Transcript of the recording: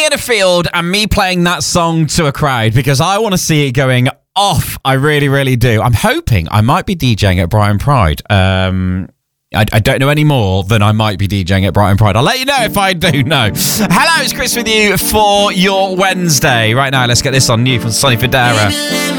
in a field and me playing that song to a crowd because I want to see it going off. I really, really do. I'm hoping I might be DJing at Brighton Pride. I don't know any more than I might be DJing at Brighton Pride. I'll let you know if I do know. Hello, it's Chris with you for your Wednesday. Right now, let's get this on new from Sonny Fodera.